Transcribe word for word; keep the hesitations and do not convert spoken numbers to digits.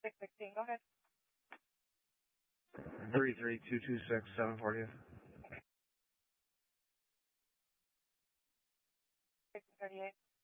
six sixteen, go ahead. Three three two two six seven forty. six thirty-eight.